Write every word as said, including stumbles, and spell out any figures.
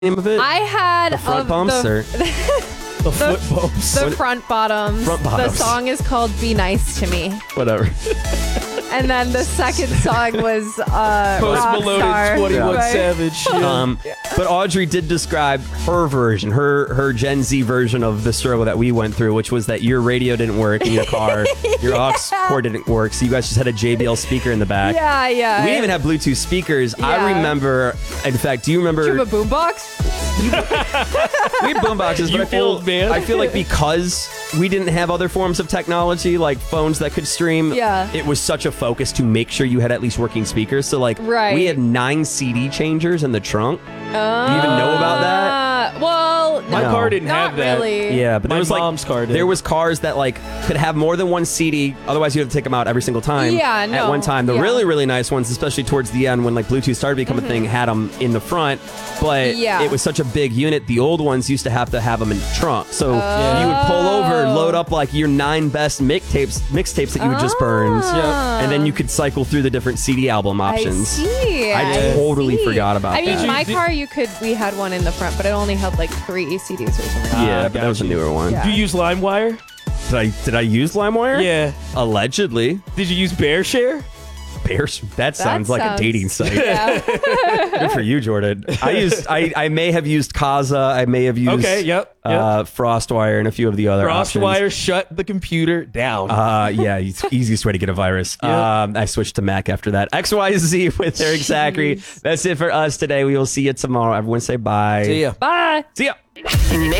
name of it? I had the front of bumps the, or The foot bumps. the front bottoms. Front bottoms. The song is called "Be Nice to Me," whatever. and then the second song was uh, Post Malone Rockstar. and twenty-one Right. Savage. Yeah. Um, but Audrey did describe her version, her her Gen Z version of the struggle that we went through, which was that your radio didn't work in your car, your aux cord didn't work, so you guys just had a J B L speaker in the back. Yeah, yeah. We didn't even have Bluetooth speakers. I Yeah. remember, in fact, do you remember? Do you have a boombox? We had boomboxes, but You I feel old man. I feel like because we didn't have other forms of technology like phones that could stream, Yeah. it was such a focus to make sure you had at least working speakers. So like, Right. we had nine C D changers in the trunk. Do you even know about that? Uh, well, My No. car didn't not have that. really. Yeah, but My there was mom's like car did. there was cars that like could have more than one C D. Otherwise, you have to take them out every single time. Yeah, At no, one time, the yeah. really really nice ones, especially towards the end when like Bluetooth started to become a thing, had them in the front. But Yeah. it was such a big unit. The old ones used to have to have them in the trunk. So you would pull over, load up like your nine best mixtapes, mixtapes that you had just burned, Ah. and then you could cycle through the different C D album options. I see. I totally see. forgot about I mean, that. my Did you- car, you could. We had one in the front, but it only had like three C Ds or something. Yeah, Ah, but that was a got you. newer one. Yeah. Do you use LimeWire? Did I did I use LimeWire? Yeah. Allegedly. Did you use BearShare? Bears. That sounds like sounds- a dating site. Yeah. Good for you, Jordan. I used. I, I may have used Kaza. I may have used. Okay, yep, yep. Uh, FrostWire and a few of the other options. CrossWire shut the computer down. Uh, yeah, it's easiest way to get a virus. Yep. Um, I switched to Mac after that. X Y Z with Eric Zachary. That's it for us today. We will see you tomorrow. Everyone say bye. See ya. Bye. See ya.